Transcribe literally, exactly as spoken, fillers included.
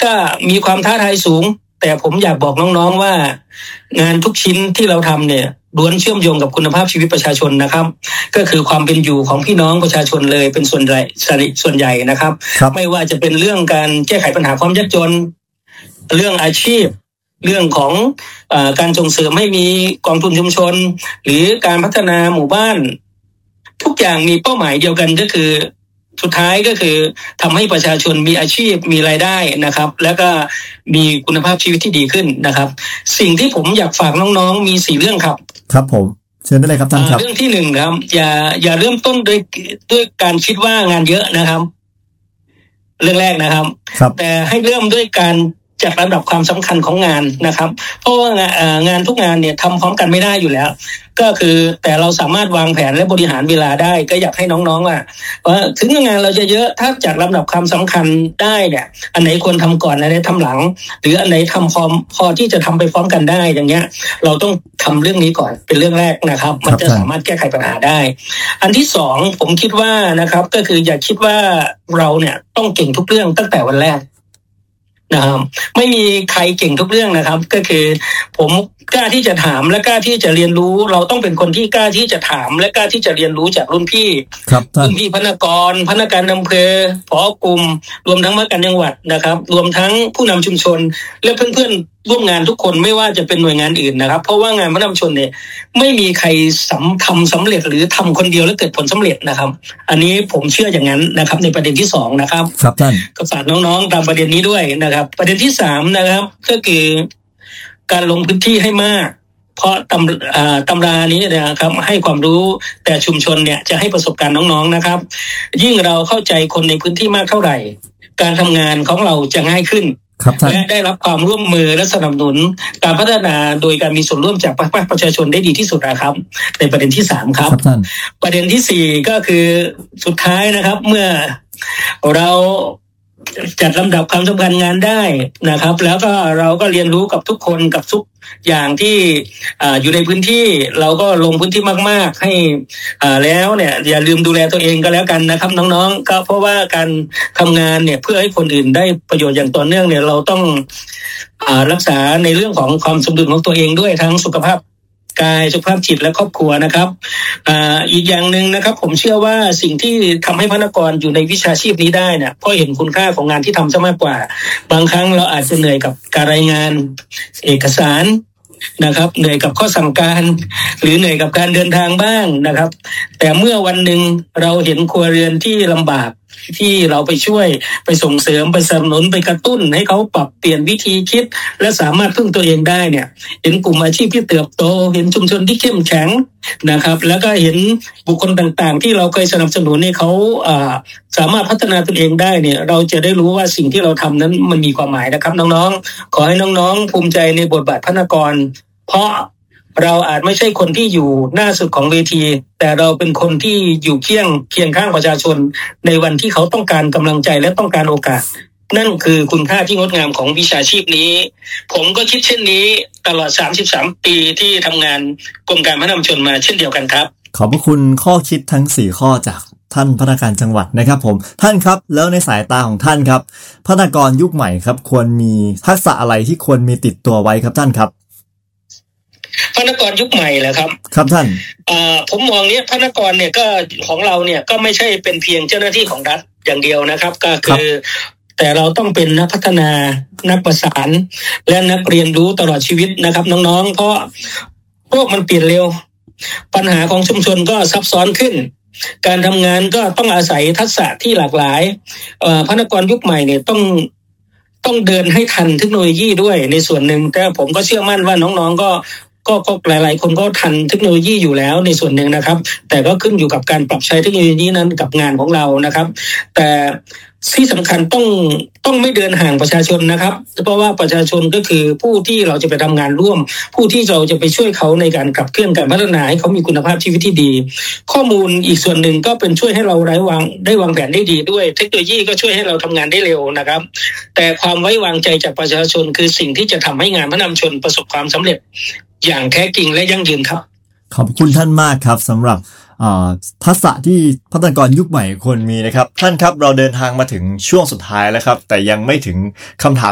ก็มีความท้าทายสูงแต่ผมอยากบอกน้องๆว่างานทุกชิ้นที่เราทำเนี่ยล้วนเชื่อมโยงกับคุณภาพชีวิตประชาชนนะครับก็คือความเป็นอยู่ของพี่น้องประชาชนเลยเป็นส่วนใหญ่ส่วนใหญ่นะครับไม่ว่าจะเป็นเรื่องการแก้ไขปัญหาความยากจนเรื่องอาชีพเรื่องของเอ่อการส่งเสริมให้มีกองทุนชุมชนหรือการพัฒนาหมู่บ้านทุกอย่างมีเป้าหมายเดียวกันก็คือสุดท้ายก็คือทำให้ประชาชนมีอาชีพมีรายได้นะครับแล้วก็มีคุณภาพชีวิตที่ดีขึ้นนะครับสิ่งที่ผมอยากฝากน้องๆมีสี่เรื่องครับครับผมเชิญได้เลยครับท่านครับเรื่องที่หนึ่งครับอย่าอย่าเริ่มต้นด้วยด้วยการคิดว่างานเยอะนะครับเรื่องแรกนะครับแต่ให้เริ่มด้วยการจัดลำดับความสำคัญของงานนะครับเพราะว่างานทุกงานเนี่ยทำพร้อมกันไม่ได้อยู่แล้วก็คือแต่เราสามารถวางแผนและบริหารเวลาได้ก็อยากให้น้องๆว่าว่าถึงงานเราจะเยอะถ้าจัดลำดับความสำคัญได้เนี่ยอันไหนควรทำก่อนอันไหนทำหลังหรืออันไหนทำพร้อมพอที่จะทำไปพร้อมกันได้อย่างเงี้ยเราต้องทำเรื่องนี้ก่อนเป็นเรื่องแรกนะครับมันจะสามารถแก้ไขปัญหาได้อันที่สองผมคิดว่านะครับก็คืออย่าคิดว่าเราเนี่ยต้องเก่งทุกเรื่องตั้งแต่วันแรกนะครับไม่มีใครเก่งทุกเรื่องนะครับก็คือผมกล้าที่จะถามและกล้าที่จะเรียนรู้เราต้องเป็นคนที่กล้าที่จะถามและกล้าที่จะเรียนรู้จากรุ่นพี่รุ่นพี่พนักงานพนักงานอำเภอผอกลุ่มรวมทั้งพนักงานจังหวัดนะครับรวมทั้งผู้นำชุมชนและเพื่อนๆร่วมงานทุกคนไม่ว่าจะเป็นหน่วยงานอื่นนะครับเพราะว่างานผู้นำชุมชนเนี่ยไม่มีใครสำทำสำเร็จหรือทำคนเดียวแล้วเกิดผลสำเร็จนะครับอันนี้ผมเชื่ออย่างนั้นนะครับในประเด็นที่สองนะครับครับท่านก็ฝากน้องๆตามประเด็นนี้ด้วยนะครับประเด็นที่สามนะครับก็คือการลงพื้นที่ให้มากเพราะตำอ่าตำรานี้นะครับให้ความรู้แต่ชุมชนเนี่ยจะให้ประสบการณ์น้องๆนะครับยิ่งเราเข้าใจคนในพื้นที่มากเท่าไหร่การทำงานของเราจะง่ายขึ้นและได้รับความร่วมมือและสนับสนุนการพัฒนาโดยการมีส่วนร่วมจากภาคประชาชนได้ดีที่สุดนะครับในประเด็นที่สามครับประเด็นที่สี่ก็คือสุดท้ายนะครับเมื่อเราจัดลำดับความสำคัญงานได้นะครับแล้วก็เราก็เรียนรู้กับทุกคนกับทุกอย่างที่อ่าอยู่ในพื้นที่เราก็ลงพื้นที่มากๆให้อ่าแล้วเนี่ยอย่าลืมดูแลตัวเองก็แล้วกันนะครับน้องๆก็เพราะว่าการทำงานเนี่ยเพื่อให้คนอื่นได้ประโยชน์อย่างต่อเนื่องเนี่ยเราต้องอ่ารักษาในเรื่องของความสมดุลของตัวเองด้วยทั้งสุขภาพกายสุขภาพจิตและครอบครัวนะครับอ่าอีกอย่างหนึ่งนะครับผมเชื่อว่าสิ่งที่ทำให้พนักงานอยู่ในวิชาชีพนี้ได้เนี่ยเพราะเห็นคุณค่าของงานที่ทำซะมากกว่าบางครั้งเราอาจจะเหนื่อยกับการรายงานเอกสารนะครับเหนื่อยกับข้อสั่งการหรือเหนื่อยกับการเดินทางบ้างนะครับแต่เมื่อวันหนึ่งเราเห็นครัวเรือนที่ลำบากที่เราไปช่วยไปส่งเสริมไปสนับสนุนไปกระตุ้นให้เขาปรับเปลี่ยนวิธีคิดและสามารถพึ่งตัวเองได้เนี่ยเห็นกลุ่มอาชีพที่เติบโตเห็นชุมชนที่เข้มแข็งนะครับแล้วก็เห็นบุคคลต่างๆที่เราเคยสนับสนุนให้เขาอ่าสามารถพัฒนาตนเองได้เนี่ยเราจะได้รู้ว่าสิ่งที่เราทำนั้นมันมีความหมายนะครับน้องๆขอให้น้องๆภูมิใจในบทบาทพนักงานเพราะเราอาจไม่ใช่คนที่อยู่หน้าสุดของเวทีแต่เราเป็นคนที่อยู่เคียงเคียงข้างประชาชนในวันที่เขาต้องการกำลังใจและต้องการโอกาสนั่นคือคุณค่าที่งดงามของวิชาชีพนี้ผมก็คิดเช่นนี้ตลอดสามสิบสามปีที่ทำงานกรมการพัฒนาชุมชนมาเช่นเดียวกันครับขอบพระคุณข้อคิดทั้งสี่ข้อจากท่านพนักงานจังหวัดนะครับผมท่านครับแล้วในสายตาของท่านครับพนักงานยุคใหม่ครับควรมีทักษะอะไรที่ควรมีติดตัวไว้ครับท่านครับพนักงานยุคใหม่แหละครับครับท่านอ่าผมมองเนี้ยพนักงานเนี่ยก็ของเราเนี่ยก็ไม่ใช่เป็นเพียงเจ้าหน้าที่ของรัฐอย่างเดียวนะครับก็คือแต่เราต้องเป็นนักพัฒนานักประสานและนักเรียนรู้ตลอดชีวิตนะครับน้องๆเพราะโลกมันเปลี่ยนเร็วปัญหาของชุมชนก็ซับซ้อนขึ้นการทำงานก็ต้องอาศัยทักษะที่หลากหลายเอ่อพนักงานยุคใหม่เนี่ยต้องต้องเดินให้ทันเทคโนโลยีด้วยในส่วนหนึ่งแต่ผมก็เชื่อมั่นว่าน้องๆก็ก็ก็หลายๆคนก็ทันเทคโนโลยีอยู่แล้วในส่วนหนึ่งนะครับแต่ก็ขึ้นอยู่กับการปรับใช้เทคโนโลยีนั้นกับงานของเรานะครับแต่ที่สำคัญต้องต้องไม่เดินห่างประชาชนนะครับเพราะว่าประชาชนก็คือผู้ที่เราจะไปทำงานร่วมผู้ที่เราจะไปช่วยเขาในการขับเคลื่อนการพัฒนาให้เขามีคุณภาพชีวิตที่ดีข้อมูลอีกส่วนหนึ่งก็เป็นช่วยให้เราได้วางได้วางแผนได้ดีด้วยเทคโนโลยีก็ช่วยให้เราทำงานได้เร็วนะครับแต่ความไว้วางใจจากประชาชนคือสิ่งที่จะทำให้งานพัฒนาชุมชนประสบความสำเร็จอย่างแท้จริงและยั่งยืนครับขอบคุณท่านมากครับสำหรับทักษะที่พัฒนากรยุคใหม่ควรมีนะครับท่านครับเราเดินทางมาถึงช่วงสุดท้ายแล้วครับแต่ยังไม่ถึงคำถาม